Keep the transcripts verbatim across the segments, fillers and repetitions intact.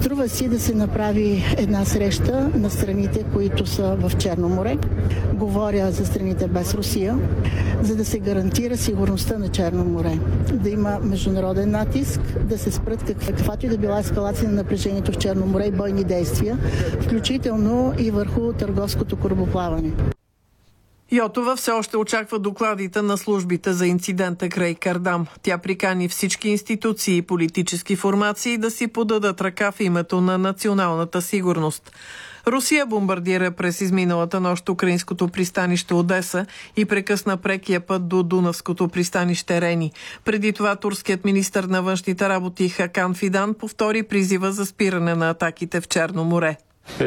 Струва си да се направи една среща на страните, които са в Черно море. Говоря за страните без Русия, за да се гарантира сигурността на Черно море. Да има международен натиск, да се спрат каквато и да била ескалация на напрежението в Черно море и бойни действия, включително и върху търговското корабоплаване. Йотова все още очаква докладите на службите за инцидента край Кардам. Тя прикани всички институции и политически формации да си подадат ръка в името на националната сигурност. Русия бомбардира през изминалата нощ украинското пристанище Одеса и прекъсна прекия път до Дунавското пристанище Рени. Преди това турският министър на външните работи Хакан Фидан повтори призива за спиране на атаките в Черно море.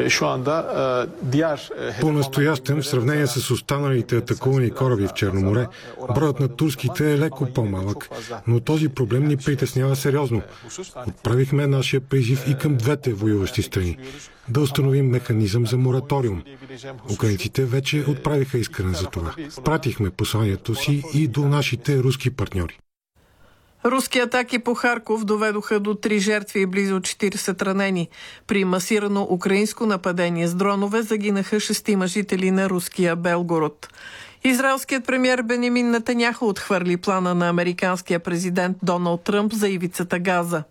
По-настоящем, в сравнение с останалите атакувани кораби в Черно море, броят на турските е леко по-малък, но този проблем ни притеснява сериозно. Отправихме нашия призив и към двете воюващи страни да установим механизъм за мораториум. Украинците вече отправиха искане за това. Пратихме посланието си и до нашите руски партньори. Руски атаки по Харков доведоха до три жертви и близо четиридесет ранени. При масирано украинско нападение с дронове загинаха шестима жители на руския Белгород. Израелският премиер Бенямин Нетаняху отхвърли плана на американския президент Доналд Тръмп за ивицата Газа.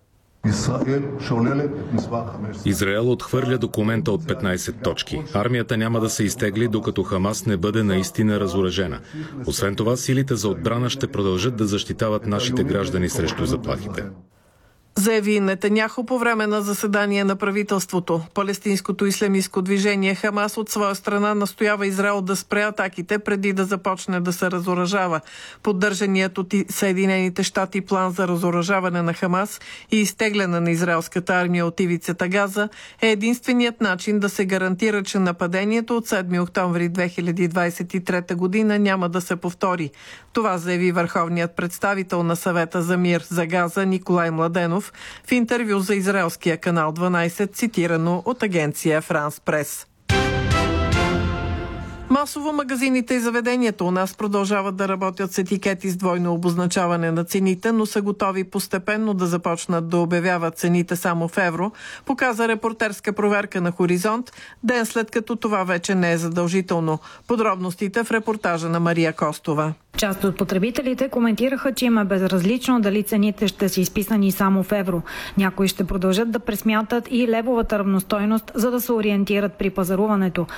Израел отхвърля документа от петнайсет точки. Армията няма да се изтегли, докато Хамас не бъде наистина разоръжена. Освен това, силите за отбрана ще продължат да защитават нашите граждани срещу заплахите. Заяви Нетаняху по време на заседание на правителството. Палестинското ислямистко движение Хамас от своя страна настоява Израел да спре атаките преди да започне да се разоръжава. Поддържаният от Съединените щати план за разоръжаване на Хамас и изтегляне на израелската армия от ивицата Газа е единственият начин да се гарантира, че нападението от седми октомври две хиляди двайсет и трета година няма да се повтори. Това заяви върховният представител на Съвета за мир за Газа Николай Младенов в интервю за израелския канал дванайсет, цитирано от агенция Франс Прес. Масово магазините и заведенията у нас продължават да работят с етикети с двойно обозначаване на цените, но са готови постепенно да започнат да обявяват цените само в евро, показа репортерска проверка на Хоризонт, ден след като това вече не е задължително. Подробностите в репортажа на Мария Костова. Част от потребителите коментираха, че им е безразлично дали цените ще са изписани само в евро. Някои ще продължат да пресмятат и левовата равностойност, за да се ориентират при пазаруването.